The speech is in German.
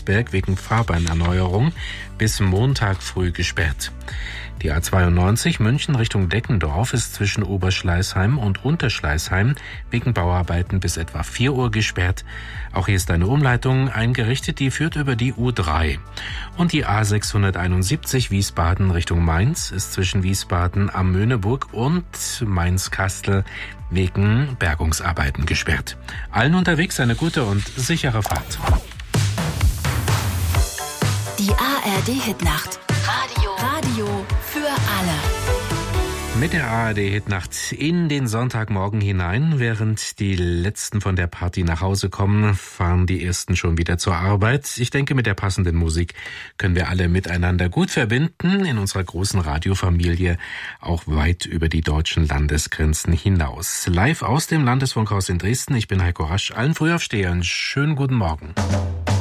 Landsberg wegen Fahrbahnerneuerung bis Montag früh gesperrt. Die A92 München Richtung Deckendorf ist zwischen Oberschleißheim und Unterschleißheim wegen Bauarbeiten bis etwa 4 Uhr gesperrt. Auch hier ist eine Umleitung eingerichtet, die führt über die U3. Und die A671 Wiesbaden Richtung Mainz ist zwischen Wiesbaden am Möhneburg und Mainz-Kastel wegen Bergungsarbeiten gesperrt. Allen unterwegs eine gute und sichere Fahrt. Die ARD-Hitnacht. Radio für alle. Mit der ARD-Hitnacht in den Sonntagmorgen hinein. Während die Letzten von der Party nach Hause kommen, fahren die Ersten schon wieder zur Arbeit. Ich denke, mit der passenden Musik können wir alle miteinander gut verbinden in unserer großen Radiofamilie, auch weit über die deutschen Landesgrenzen hinaus. Live aus dem Landesfunkhaus in Dresden. Ich bin Heiko Rasch. Allen Frühaufstehern schönen guten Morgen.